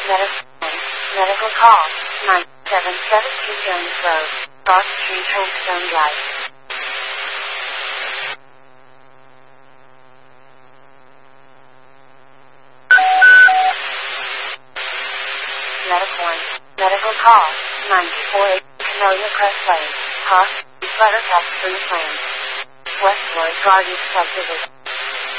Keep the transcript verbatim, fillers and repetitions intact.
Medical, medical call, nine seven seven two Jones Road, Bark Tree Transstone Drive. Medical, medical call, nine four eight Camellia Crest Lane, Haas, Buttercup Spring Plains, Westwood Gardens Subdivision.